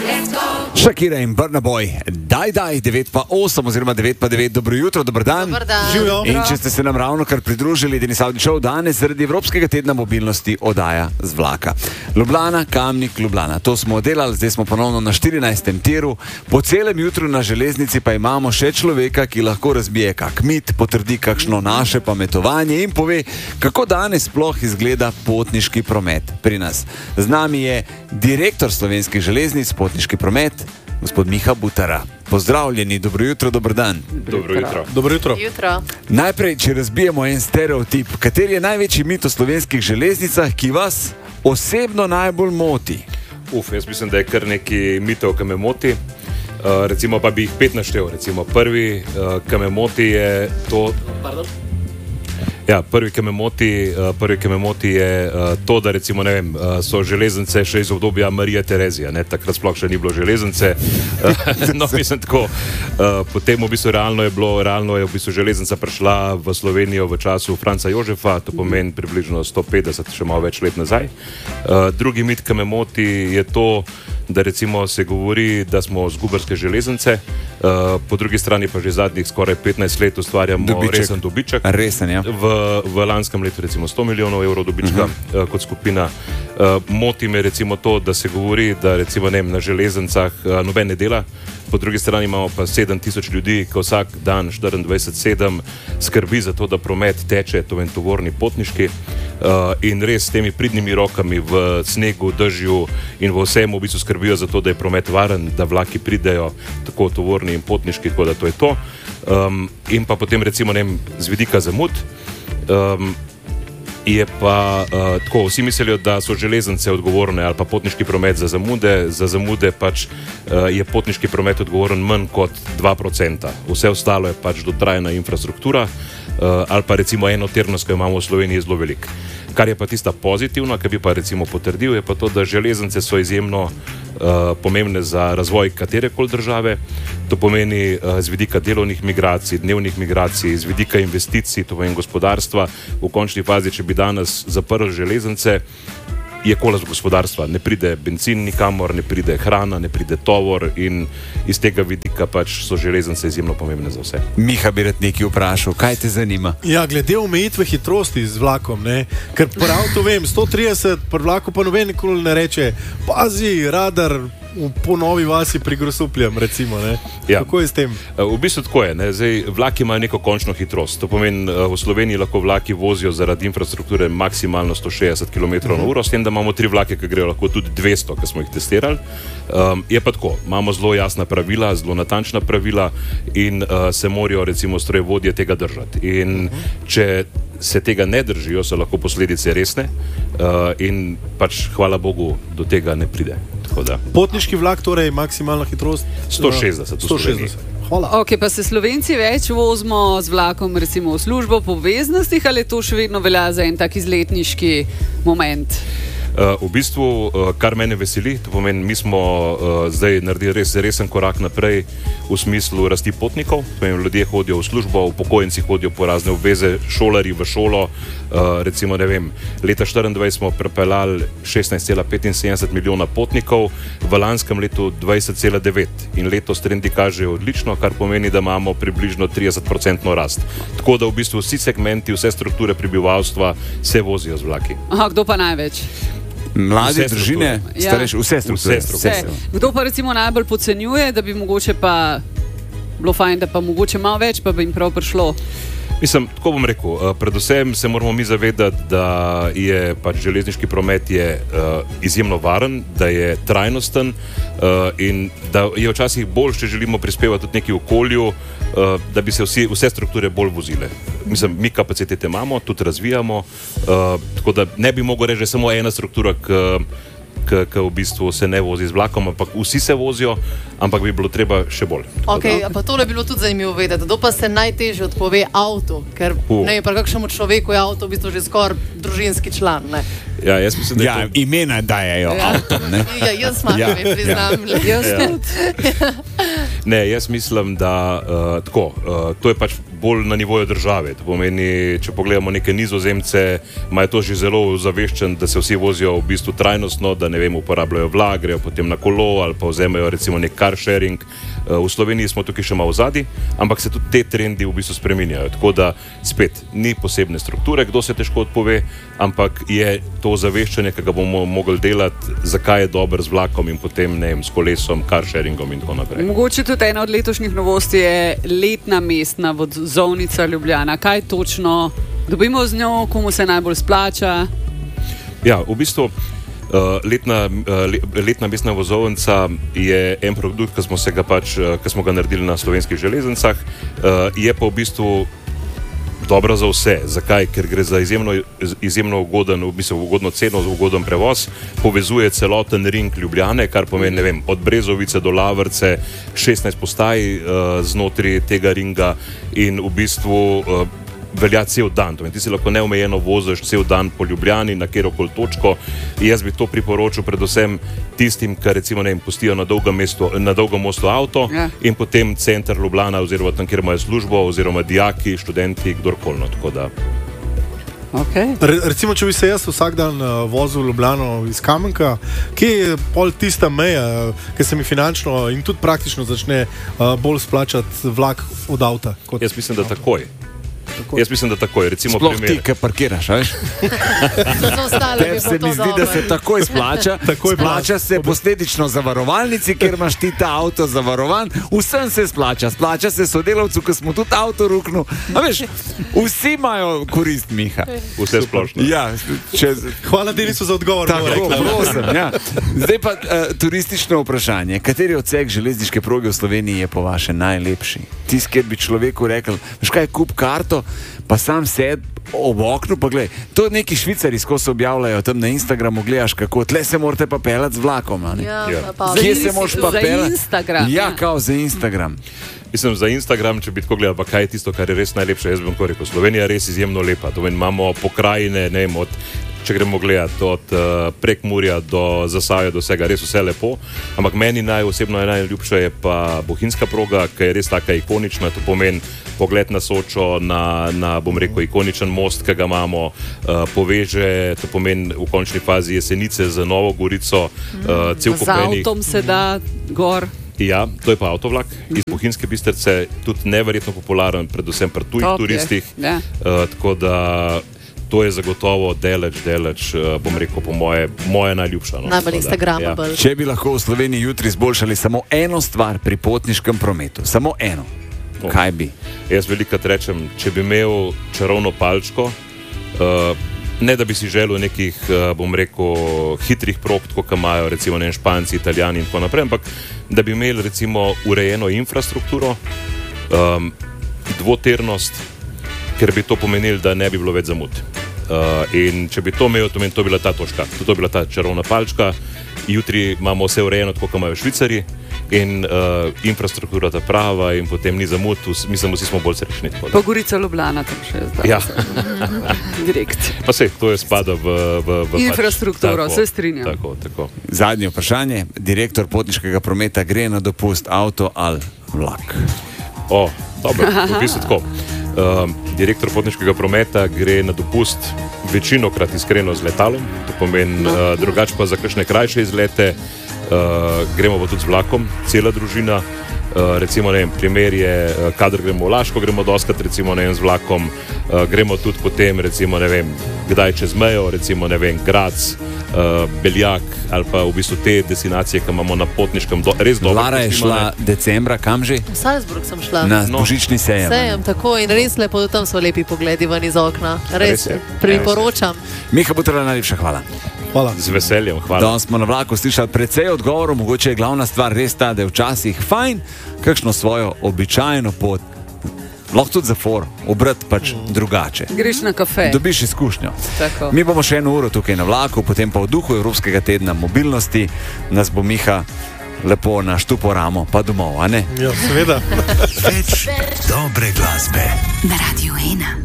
Shakira in Burna Boy, daj, 9:08 oziroma 9:09, dobro jutro, dober dan. Živijo. In če ste se nam ravno kar pridružili, Denis Avdićev danes zaradi Evropskega tedna mobilnosti oddaja z vlaka. Ljubljana, Kamnik, Ljubljana. To smo delali, zdaj smo ponovno na 14. tiru. Po celem jutru na železnici pa imamo še človeka, ki lahko razbije kak mit, potrdi kakšno naše pametovanje in pove, kako danes sploh izgleda potniški promet pri nas. Z nami je direktor Slovenskih železnic, potniški promet, gospod Miha Butara. Pozdravljeni, dobro jutro, dober dan. Dobro jutro. Najprej, če razbijemo en stereotip, kateri je največji mit o slovenskih železnicah, ki vas osebno najbolj moti? Jaz mislim, da je kar nekaj mitov, ki me moti. Recimo pa bi jih 5 naštel. Recimo prvi, ki me moti je to... Ja, prvi, ki me moti je to, da recimo, ne vem, so železnice še iz obdobja Marije Terezije, ne, takrat sploh še ni bilo železnice. No, mislim tako, potem v bistvu realno je v bistvu železnica prišla v Slovenijo v času Franca Jožefa, to pomeni približno 150, še malo več let nazaj. Drugi mit, ki me moti, je to, da recimo se govori, da smo zgubarske železnice, po drugi strani pa že zadnjih skoraj 15 let ustvarjamo resen dobiček. Resen, ja. V lanskem letu recimo 100 milijonov evrov dobička kot skupina. Moti me recimo to, da se govori, da recimo na železnicah noben ne dela, po drugi strani imamo pa 7000 ljudi, ki vsak dan 24/7 skrbi za to, da promet teče, tovorni potniški, in res s temi pridnimi rokami v snegu, dežju in v vsem v bistvu skrbijo za to, da je promet varen, da vlaki pridejo, tako tovorni in potniški, tako da to je to. In pa potem recimo z vidika zamud, je pa tako, vsi mislijo, da so železnice odgovorne ali pa potniški promet za zamude pač je potniški promet odgovoren manj kot 2%. Vse ostalo je pač dotrajna infrastruktura ali pa recimo enotirnost, ki jo imamo v Sloveniji, zelo velik. Kar je pa tista pozitivna, ki bi pa recimo potrdil, je pa to, da železnice so izjemno pomembne za razvoj katerekoli države. To pomeni z vidika delovnih migracij, dnevnih migracij, z vidika investicij, to pomeni gospodarstva. V končni fazi, če bi danes zaprli železnice, je kolaps gospodarstva. Ne pride bencin nikamor, ne pride hrana, ne pride tovor in iz tega vidika pač so železnice izjemno pomembne za vse. Miha bi rad nekaj vprašal, kaj te zanima? Ja, glede omejitve hitrosti z vlakom, ne? Ker prav to vem, 130, pri vlaku pa noben nikoli ne reče, pazi, radar, po Novi Vasi pri Grosupljem, recimo, ne? Ja. Kako je s tem? V bistvu tako je, ne? Zdaj, vlaki imajo neko končno hitrost. To pomeni, v Sloveniji lahko vlaki vozijo zaradi infrastrukture maksimalno 160 km/h, s tem, da imamo 3 vlake, ki grejo lahko tudi 200, ki smo jih testirali. Je pa tako, imamo zelo jasna pravila, zelo natančna pravila in se morajo recimo strojevodje tega držati. In če se tega ne držijo, so lahko posledice resne in pač hvala Bogu do tega ne pride. Potniški vlak, torej maksimalna hitrost? 160. Hvala. Ok, pa se Slovenci več vozimo z vlakom recimo v službo po obveznostih ali to še vedno velja za en tak izletniški moment? V bistvu, kar mene veseli, to pomeni, mi smo zdaj naredili resen korak naprej v smislu rasti potnikov. Pomeni, ljudje hodijo v službo, upokojenci hodijo po razne obveze, šolarji v šolo. Recimo, ne vem, leta 2024 smo prepeljali 16,75 milijona potnikov, v lanskem letu 20,9 in letos trendi kažejo odlično, kar pomeni, da imamo približno 30% rast. Tako da v bistvu vsi segmenti, vse strukture prebivalstva se vozijo z vlaki. Aha, kdo pa največ? Mlade družine, starejši, vse strukture. Kdo pa recimo najbolj podcenjuje, da bi mogoče pa bilo fajn, da pa mogoče malo več, pa bi jim prav prišlo? Mislim, tako bom rekel, predvsem se moramo mi zavedati, da je pač železniški promet izjemno varen, da je trajnosten in da je včasih bolj, če želimo prispevati tudi nekaj okolju, da bi se vse strukture bolj vozile. Mislim, mi kapacitete imamo, tudi razvijamo, tako da ne bi mogel reči, samo ena struktura, ki v bistvu se ne vozi z vlakom, ampak vsi se vozijo, ampak bi bilo treba še bolj. Ok, pa tole bi bilo tudi zanimivo vedeti, kdo pa se najtežje odpove avto, ker ne, pa kakšnemu človeku je avto v bistvu že skoraj družinski član, ne? Ja, jaz mislim, da je to... imena dajejo avtom, ne? Ja, jaz smatram, priznam. Jaz tudi. Ne, jaz mislim, da tako, to je pač bolj na nivoju države. To pomeni, če pogledamo neke Nizozemce, imajo to že zelo ozaveščen, da se vsi vozijo v bistvu trajnostno, da ne vem, uporabljajo vlak, grejo potem na kolo ali pa vzemajo recimo nek car sharing. V Sloveniji smo tukaj še malo zadnji, ampak se tudi te trendi v bistvu spreminjajo. Tako da spet ni posebne strukture, kdo se težko odpove, ampak je to ozaveščanje, ki ga bomo mogli delati, zakaj je dober z vlakom in potem ne vem, s kolesom, car sharingom in tako naprej. Mogoče tudi ena od letošnjih novosti je letna mestna vozovnica Ljubljana. Kaj točno dobimo z njo, komu se najbolj splača? Ja, v bistvu letna mestna vozovnica je en produkt, ki smo ga naredili na Slovenskih železnicah, je pa v bistvu dobra za vse. Zakaj? Ker gre za izjemno ugoden, v bistvu ugodno ceno, ugoden prevoz, povezuje celoten ring Ljubljane, kar pomeni, ne vem, od Brezovice do Lavrce, 16 postaj znotraj tega ringa in v bistvu velja cel dan. Ti si lahko neomejeno voziš cel dan po Ljubljani, na kjerokoli točko. Jaz bi to priporočil predvsem tistim, ki recimo ne vem, pustijo na Dolgem mostu avto in potem center Ljubljana oziroma tam, kjer imajo službo, oziroma dijaki, študenti, kdorkoli. Tako da. Okay. Recimo, če bi se jaz vsak dan vozil v Ljubljano iz Kamenka, kje je pol tista meja, ki se mi finančno in tudi praktično začne bolj splačati vlak od avta? Jaz mislim, da takoj. Jaz mislim, da takoj. Recimo sploh primer. Ti, ki parkiraš, veš? Tebi se mi zdi, da se takoj splača. Splača se posledično zavarovalnici, ker imaš ti ta avto zavarovan. Vsem se splača. Splača se sodelavcu, ki smo tudi avto ruknili. A veš, vsi imajo korist, Miha. Vse splošno. Ja, hvala Denisu za odgovor. Tako, prosim, ja. Zdaj pa turistično vprašanje. Kateri odsek železniške proge v Sloveniji je po vaše najlepši? Tisti, kjer bi človeku rekel, veš kaj, kup karto, pa sam sed ob oknu, pa gledaj, to neki Švicari skozi objavljajo tam na Instagramu, gledaš kako, tle se morate pa pelati z vlakom, a ne? Kje se moraš pa pelati? Za Instagram. Ja, kao za Instagram. Mislim, za Instagram, če bi tako gledal, pa kaj je tisto, kar je res najlepše, jaz bom rekel, Slovenija je res izjemno lepa. To meni imamo pokrajine, ne vem, če gremo gledati od Prekmurja do Zasavja, do vsega, res vse lepo. Ampak meni osebno najljubša je pa bohinjska proga, ki je res taka ikonična. To pomeni pogled na Sočo, na bom rekel, ikoničen most, ki ga imamo, poveže, to pomeni v končni fazi Jesenice z Novo Gorico, cel kup enih. Z avtom se da gor. Ja, to je pa avtovlak iz Bohinjske Bistrice, tudi neverjetno popularen, predvsem pri tujih turistih. Tako da to je zagotovo deleč, bom rekel, po moje najljubša. Najbolj instagramable. Ja. Če bi lahko v Sloveniji jutri izboljšali samo eno stvar pri potniškem prometu, samo eno, kaj bi? Jaz velikokrat rečem, če bi imel čarovno palčko, ne da bi si želel nekih, bom rekel, hitrih prog, tako kot imajo recimo ne Španci, Italijani in tako naprej, ampak da bi imeli recimo urejeno infrastrukturo, dvotirnost, ker bi to pomenilo, da ne bi bilo več zamud. In če bi to imel, to bi bila ta točka, to bi bila ta čarovna palčka. Jutri imamo vse urejeno, tako kot imajo Švicari, in infrastruktura ta prava, in potem ni zamud, mislim, vsi smo bolj srečni. Pa Gorica Ljubljana tam še zdaj. Ja. Direkt. Pa se, to je spada v infrastrukturo, se strinjam. Tako. Zadnje vprašanje. Direktor potniškega prometa gre na dopust avto ali vlak? Dobro, v bistvu tako. Direktor potniškega prometa gre na dopust večinokrat iskreno z letalom, to pomeni drugače pa za kakšne krajše izlete, gremo pa tudi z vlakom, cela družina. Recimo, ne vem, primer je, kadar gremo v Laško, gremo doskrat, recimo, ne vem, z vlakom, gremo tudi potem, recimo, ne vem, kdaj čez mejo, recimo, ne vem, Graz, Beljak ali pa v bistvu te destinacije, ki imamo na potniškem res dobro. Lara je šla decembra, kam že? V Salzburg sem šla. Na božični sejem. Tako in res lepo, tam so lepi pogledi ven iz okna. Res priporočam. Miha Butala, najlepša hvala. Hvala. Z veseljem, hvala. Danes smo na vlaku slišali precej odgovorov, mogoče je glavna stvar res ta, da je včasih fajn kakšno svojo običajno pot, lahko tudi za for, obrat pač drugače. Greš na kafe. Dobiš izkušnjo. Tako. Mi bomo še 1 uro tukaj na vlaku, potem pa v duhu Evropskega tedna mobilnosti nas bo Miha lepo na štupo ramo, pa domov, a ne? Ja, seveda. Več dobre glasbe na Radio 1.